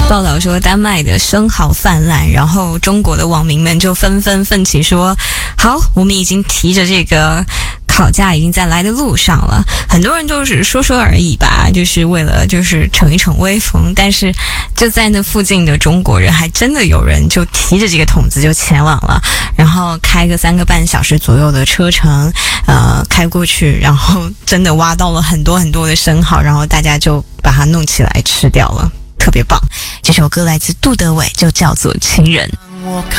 报道说丹麦的生蚝泛滥，然后中国的网民们就纷纷奋起说，好，我们已经提着这个烤架已经在来的路上了。很多人都是说说而已吧，就是为了就是逞一逞威风，但是就在那附近的中国人还真的有人就提着这个桶子就前往了，然后开个3个半小时左右的车程开过去，然后真的挖到了很多很多的生蚝，然后大家就把它弄起来吃掉了，特别棒。这首歌来自杜德伟，就叫做《情人》。 我看